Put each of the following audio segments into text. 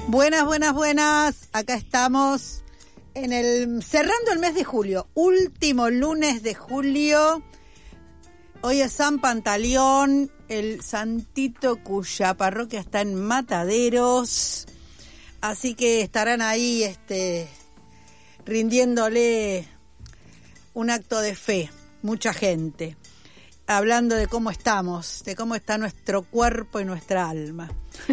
Buenas, buenas, buenas. Acá estamos cerrando el mes de julio, último lunes de julio. Hoy es San Pantaleón, el santito cuya parroquia está en Mataderos. Así que estarán ahí rindiéndole un acto de fe, mucha gente, hablando de cómo estamos, de cómo está nuestro cuerpo y nuestra alma.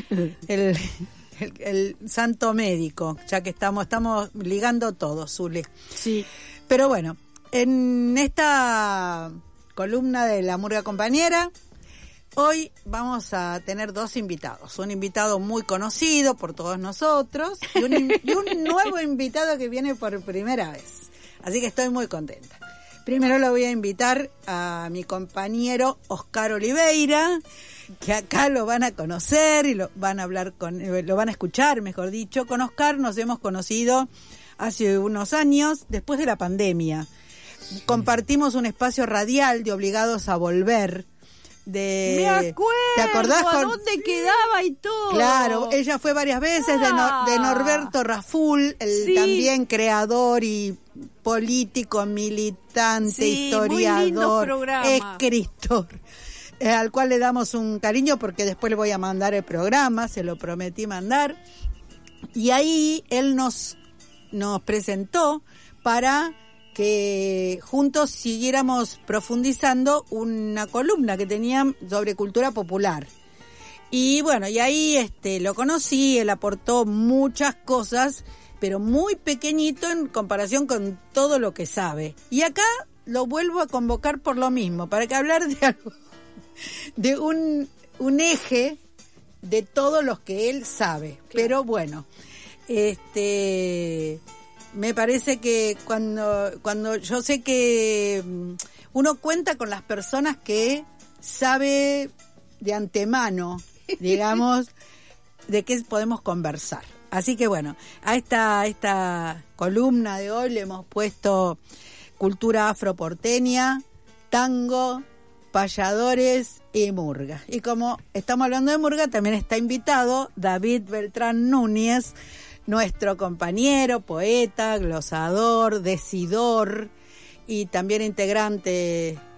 El santo médico, ya que estamos ligando todo, Zuli. Sí. Pero bueno, en esta columna de La Murga Compañera, hoy vamos a tener dos invitados. Un invitado muy conocido por todos nosotros y un nuevo invitado que viene por primera vez. Así que estoy muy contenta. Primero lo voy a invitar a mi compañero Oscar Oliveira, que acá lo van a conocer y lo van a escuchar, mejor dicho. Con Oscar nos hemos conocido hace unos años, después de la pandemia. Compartimos un espacio radial de Obligados a Volver. Me acuerdo, ¿te acordás a dónde quedaba y todo? Claro, ella fue varias veces, de Norberto Raful, el también creador y político, militante, historiador, escritor, al cual le damos un cariño porque después le voy a mandar el programa, se lo prometí mandar. Y ahí él nos presentó para que juntos siguiéramos profundizando una columna que tenían sobre cultura popular. Y bueno, y ahí lo conocí, él aportó muchas cosas, pero muy pequeñito en comparación con todo lo que sabe. Y acá lo vuelvo a convocar por lo mismo, para que hablar de algo, de un eje de todos los que él sabe. Claro. Pero bueno, me parece que cuando yo sé que uno cuenta con las personas que sabe de antemano, digamos, de qué podemos conversar. Así que bueno, a esta columna de hoy le hemos puesto cultura afroporteña, tango, payadores y murga. Y como estamos hablando de murga, también está invitado David Beltrán Núñez, nuestro compañero, poeta, glosador, decidor y también integrante